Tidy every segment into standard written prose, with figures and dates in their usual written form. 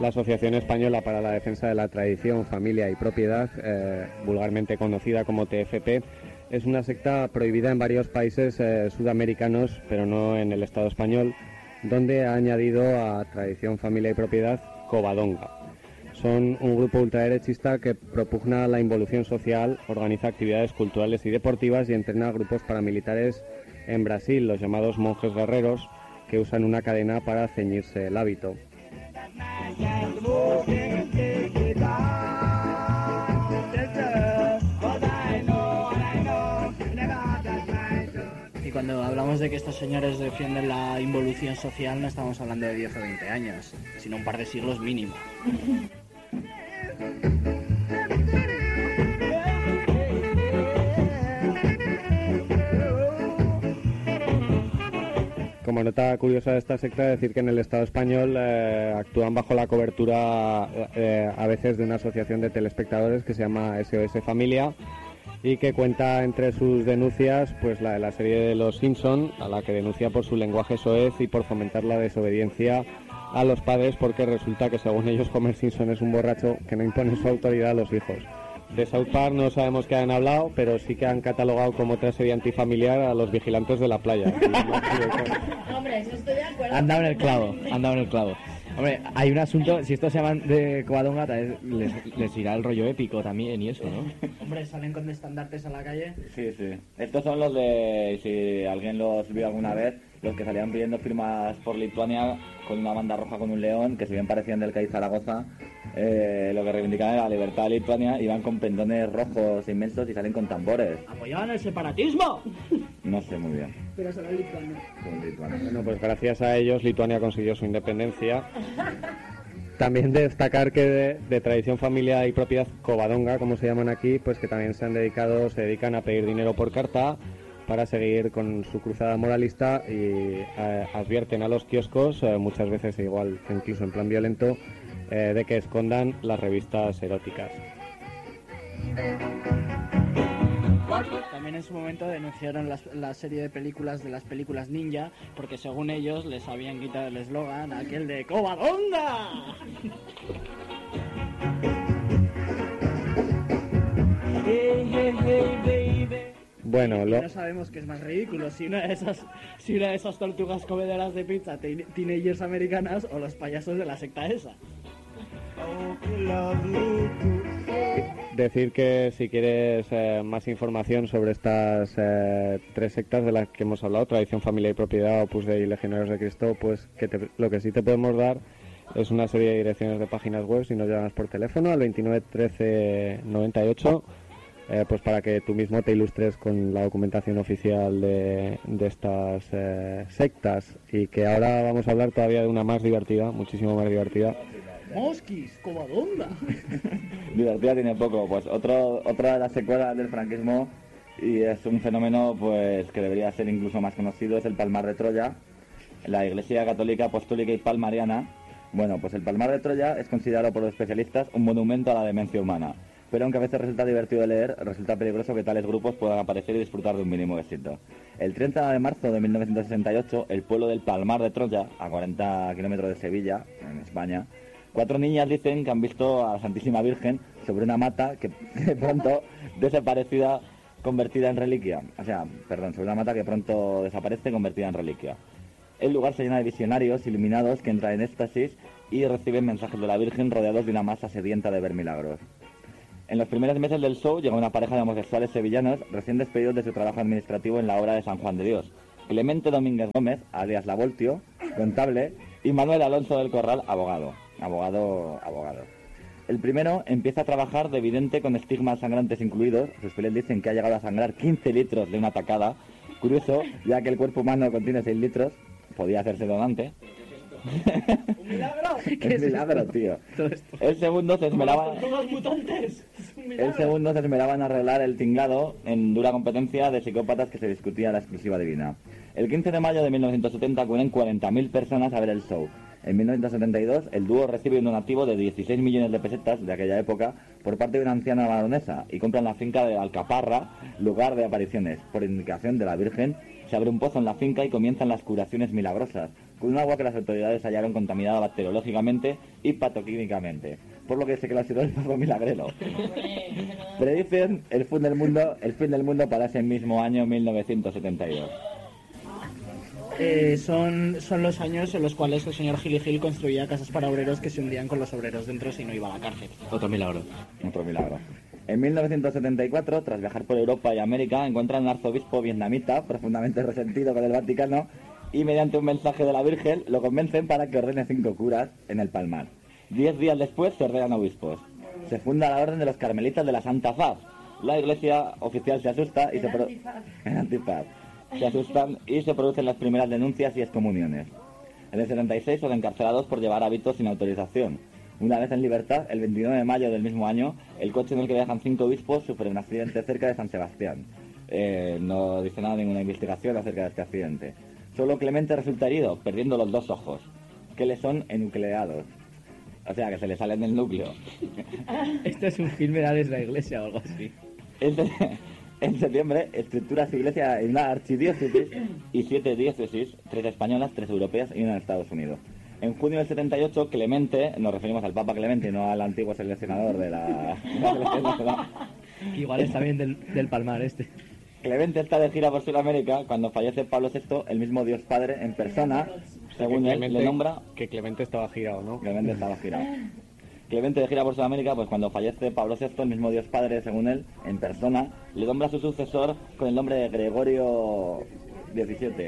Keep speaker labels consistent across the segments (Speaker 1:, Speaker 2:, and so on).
Speaker 1: La Asociación Española para la Defensa de la Tradición, Familia y Propiedad, vulgarmente conocida como TFP, es una secta prohibida en varios países sudamericanos, pero no en el Estado español, donde ha añadido a Tradición, Familia y Propiedad Covadonga. Son un grupo ultraderechista que propugna la involución social, organiza actividades culturales y deportivas y entrena a grupos paramilitares en Brasil, los llamados monjes guerreros, que usan una cadena para ceñirse el hábito.
Speaker 2: Y cuando hablamos de que estos señores defienden la involución social, no estamos hablando de 10 o 20 años, sino un par de siglos mínimo.
Speaker 1: Como nota curiosa de esta secta, decir que en el Estado español actúan bajo la cobertura a veces de una asociación de telespectadores que se llama SOS Familia y que cuenta entre sus denuncias pues la de la serie de Los Simpson, a la que denuncia por su lenguaje soez y por fomentar la desobediencia a los padres, porque resulta que según ellos Homer Simpson es un borracho que no impone su autoridad a los hijos. De South Park no sabemos qué han hablado, pero sí que han catalogado como otra serie antifamiliar a Los Vigilantes de la Playa.
Speaker 3: Hombre, eso estoy de acuerdo.
Speaker 2: Han dado en el clavo. Hombre, hay un asunto, si estos se llaman de Covadonga, les irá el rollo épico también y eso, ¿no? Hombre, salen con estandartes a la calle.
Speaker 4: Sí. Estos son los de, si alguien los vio alguna vez, los que salían pidiendo firmas por Lituania con una banda roja con un león, que si bien parecían del CAI Zaragoza, lo que reivindicaban era la libertad de Lituania, iban con pendones rojos inmensos y salen con tambores.
Speaker 2: ¿Apoyaban el separatismo?
Speaker 4: No sé muy bien.
Speaker 3: Pero solo en Lituania.
Speaker 1: Bueno, pues gracias a ellos Lituania consiguió su independencia. También destacar que de Tradición, Familia y Propiedad Covadonga, como se llaman aquí, pues que también se dedican a pedir dinero por carta para seguir con su cruzada moralista y advierten a los kioscos, muchas veces igual incluso en plan violento, de que escondan las revistas eróticas.
Speaker 2: También en su momento denunciaron la serie de películas de las películas ninja, porque según ellos les habían quitado el eslogan aquel de ¡Covadonga!
Speaker 1: Bueno,
Speaker 2: no sabemos qué es más ridículo, si una de esas tortugas comederas de pizza teenagers americanas o los payasos de la secta esa.
Speaker 1: Decir que si quieres más información sobre estas tres sectas de las que hemos hablado, Tradición, Familia y Propiedad, Opus Dei y Legionarios de Cristo, pues lo que sí te podemos dar es una serie de direcciones de páginas web si nos llamas por teléfono al 29 13 98, pues para que tú mismo te ilustres con la documentación oficial de estas sectas, y que ahora vamos a hablar todavía de una más divertida, muchísimo más divertida.
Speaker 2: ¡Mosquis! ¡Covadonga!
Speaker 4: Divertida tiene poco, pues otra de las secuelas del franquismo, y es un fenómeno pues que debería ser incluso más conocido, es el Palmar de Troya, la Iglesia Católica Apostólica y Palmariana. Bueno, pues el Palmar de Troya es considerado por los especialistas un monumento a la demencia humana, pero aunque a veces resulta divertido de leer, resulta peligroso que tales grupos puedan aparecer y disfrutar de un mínimo éxito. El 30 de marzo de 1968, el pueblo del Palmar de Troya, a 40 kilómetros de Sevilla, en España, 4 niñas dicen que han visto a la Santísima Virgen sobre una mata que pronto desaparecida, convertida en reliquia. Sobre una mata que pronto desaparece, convertida en reliquia. El lugar se llena de visionarios iluminados que entran en éxtasis y reciben mensajes de la Virgen rodeados de una masa sedienta de ver milagros. En los primeros meses del show llegó una pareja de homosexuales sevillanos recién despedidos de su trabajo administrativo en la obra de San Juan de Dios. Clemente Domínguez Gómez, alias La Voltio, contable, y Manuel Alonso del Corral, abogado. El primero empieza a trabajar de vidente con estigmas sangrantes incluidos. Sus pieles dicen que ha llegado a sangrar 15 litros de una tacada. Curioso, ya que el cuerpo humano contiene 6 litros, podía hacerse donante.
Speaker 2: ¡Un milagro!
Speaker 4: ¡Qué milagro, tío! El segundo se esmeraba... El segundo se esmeraba en arreglar el tinglado en dura competencia de psicópatas que se discutía la exclusiva divina. El 15 de mayo de 1970 acuden 40.000 personas a ver el show. En 1972, el dúo recibe un donativo de 16 millones de pesetas de aquella época por parte de una anciana baronesa y compran la finca de Alcaparra, lugar de apariciones. Por indicación de la Virgen, se abre un pozo en la finca y comienzan las curaciones milagrosas, con un agua que las autoridades hallaron contaminada bacteriológicamente y patoquímicamente, por lo que se clausuró el pozo milagrero. Predicen el fin del mundo para ese mismo año 1972.
Speaker 5: Son los años en los cuales el señor Gil y Gil construía casas para obreros que se hundían con los obreros dentro si no iba a la cárcel.
Speaker 2: Otro milagro.
Speaker 4: Otro milagro. En 1974, tras viajar por Europa y América, encuentran un arzobispo vietnamita profundamente resentido con el Vaticano y mediante un mensaje de la Virgen lo convencen para que ordene 5 curas en el Palmar. 10 días después se ordenan obispos. Se funda la Orden de los Carmelitas de la Santa Faz. La iglesia oficial se asusta y se asustan y se producen las primeras denuncias y excomuniones. En el 76 son encarcelados por llevar hábitos sin autorización. Una vez en libertad, el 29 de mayo del mismo año, el coche en el que viajan 5 obispos sufre un accidente cerca de San Sebastián. No dice nada, ninguna investigación acerca de este accidente. Solo Clemente resulta herido, perdiendo los 2 ojos, que le son enucleados. O sea, que se le salen del núcleo.
Speaker 2: Esto es un filme de la iglesia o algo así.
Speaker 4: En septiembre, estructura su iglesia en una archidiócesis y 7 diócesis, 3 españolas, 3 europeas y una en Estados Unidos. En junio del 78, Clemente, nos referimos al Papa Clemente y no al antiguo seleccionador de la
Speaker 2: Igual está bien del Palmar este.
Speaker 4: Clemente está de gira por Sudamérica cuando fallece Pablo VI, el mismo Dios Padre en persona, según él, le nombra...
Speaker 1: Que Clemente estaba girado, ¿no?
Speaker 4: Clemente estaba girado. Clemente de gira por Sudamérica, pues cuando fallece Pablo VI, el mismo Dios Padre, según él, en persona, le nombra a su sucesor con el nombre de Gregorio XVII.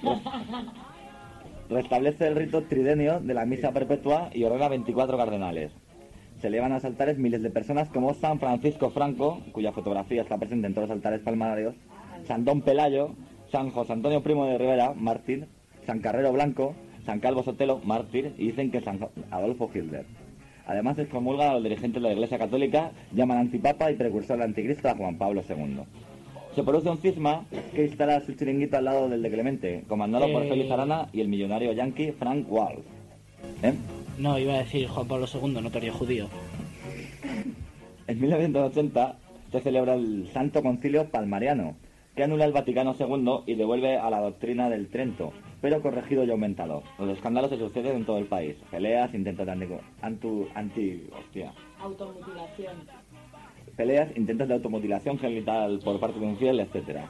Speaker 4: Restablece el rito tridenio de la misa perpetua y ordena 24 cardenales. Se elevan a los altares miles de personas como San Francisco Franco, cuya fotografía está presente en todos los altares palmarios, San Don Pelayo, San José Antonio Primo de Rivera, mártir, San Carrero Blanco, San Calvo Sotelo, mártir, y dicen que San Adolfo Hitler. Además excomulgan a los dirigentes de la Iglesia Católica, llaman antipapa y precursor del anticristo a Juan Pablo II. Se produce un cisma que instala su chiringuito al lado del de Clemente, comandado por Félix Arana y el millonario yanqui Frank Walsh.
Speaker 5: No, iba a decir Juan Pablo II, notorio judío.
Speaker 4: En 1980 se celebra el Santo Concilio Palmariano, que anula el Vaticano II y devuelve a la doctrina del Trento, pero corregido y aumentado. Los escándalos se suceden en todo el país. Peleas, intentos de
Speaker 3: Automutilación.
Speaker 4: Peleas, intentos de automutilación genital por parte de un fiel, etcétera.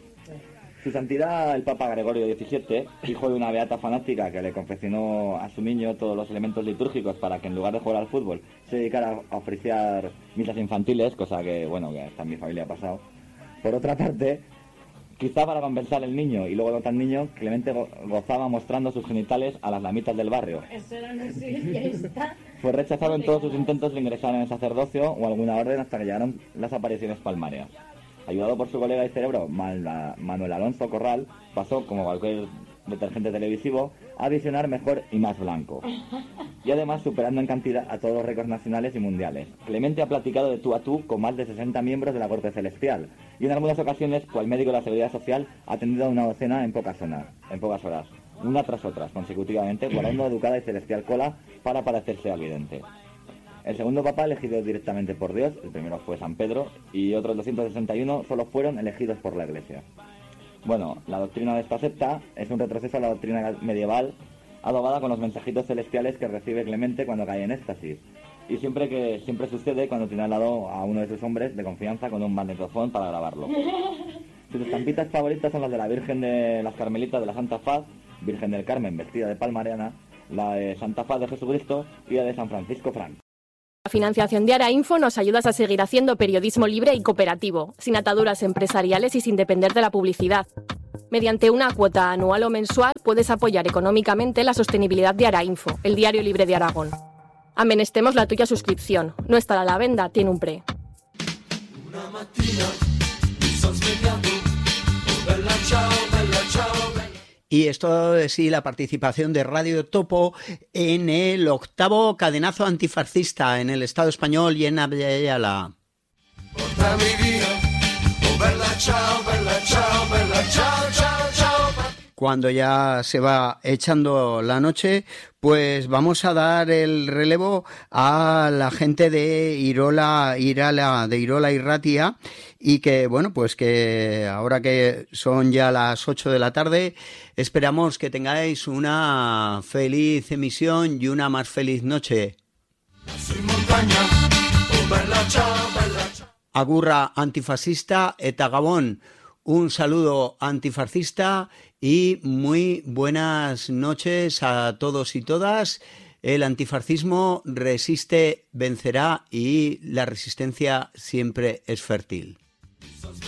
Speaker 4: Su santidad, el Papa Gregorio XVII, hijo de una beata fanática que le confeccionó a su niño todos los elementos litúrgicos para que en lugar de jugar al fútbol se dedicara a oficiar misas infantiles, cosa que, bueno, que hasta en mi familia ha pasado. Por otra parte, quizá para compensar el niño y luego no tan niño, Clemente gozaba mostrando sus genitales a las lamitas del barrio.
Speaker 3: Eso era una fiesta.
Speaker 4: Fue rechazado en todos sus intentos de ingresar en el sacerdocio o alguna orden hasta que llegaron las apariciones palmarias. Ayudado por su colega y cerebro, Manuel Alonso Corral, pasó, como cualquier detergente televisivo, a visionar mejor y más blanco. Y además superando en cantidad a todos los récords nacionales y mundiales. Clemente ha platicado de tú a tú con más de 60 miembros de la corte celestial. Y en algunas ocasiones, cual médico de la Seguridad Social, ha atendido a una docena en pocas horas, una tras otra, consecutivamente, guardando educada y celestial cola para parecerse al vidente. El segundo papa elegido directamente por Dios, el primero fue San Pedro, y otros 261 solo fueron elegidos por la Iglesia. Bueno, la doctrina de esta secta es un retroceso a la doctrina medieval, adobada con los mensajitos celestiales que recibe Clemente cuando cae en éxtasis. Y siempre sucede cuando tiene al lado a uno de sus hombres de confianza con un magnetofón para grabarlo. Sus estampitas favoritas son las de la Virgen de las Carmelitas de la Santa Faz, Virgen del Carmen vestida de palmariana, la de Santa Faz de Jesucristo y la de San Francisco Franco.
Speaker 6: La financiación de Arainfo nos ayudas a seguir haciendo periodismo libre y cooperativo, sin ataduras empresariales y sin depender de la publicidad. Mediante una cuota anual o mensual puedes apoyar económicamente la sostenibilidad de Arainfo, el diario libre de Aragón. Amenestemos la tuya suscripción. No estarà a la venda, tiene un pre. Una mattina mi son svegliato, oh bella ciao, bella ciao.
Speaker 7: Y esto es sí, la participación de Radio Topo en el 8º cadenazo antifascista en el Estado español y en Ayala.
Speaker 8: Porta mi via, oh bella ciao, bella ciao, bella ciao, ciao, ciao.
Speaker 7: cuando ya se va echando la noche, pues vamos a dar el relevo a la gente de Irola Irratia, y que, bueno, pues que ahora que son ya las 8 de la tarde, esperamos que tengáis una feliz emisión y una más feliz noche. Agurra antifascista eta Gabón. Un saludo antifascista y muy buenas noches a todos y todas. El antifascismo resiste, vencerá y la resistencia siempre es fértil.